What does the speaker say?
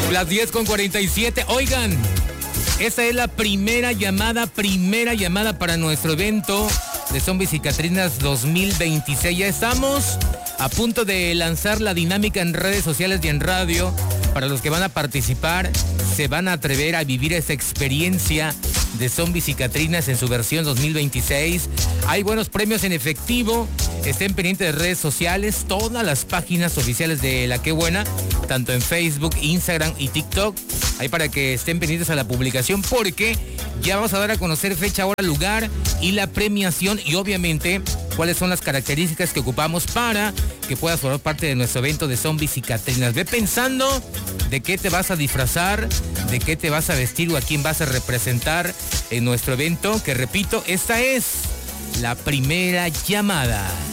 Las 10:47. Oigan, esta es la primera llamada para nuestro evento de Zombies y Catrinas 2026. Ya estamos a punto de lanzar la dinámica en redes sociales y en radio. Para los que van a participar, se van a atrever a vivir esta experiencia de Zombies y Catrinas en su versión 2026. Hay buenos premios en efectivo. Estén pendientes de redes sociales, todas las páginas oficiales de La Qué Buena, tanto en Facebook, Instagram y TikTok. Ahí para que estén pendientes a la publicación, porque ya vamos a dar a conocer fecha, hora, lugar y la premiación, y obviamente cuáles son las características que ocupamos para que puedas formar parte de nuestro evento de Zombies y Catrinas. Ve pensando de qué te vas a disfrazar, de qué te vas a vestir o a quién vas a representar en nuestro evento, que repito, esta es la primera llamada.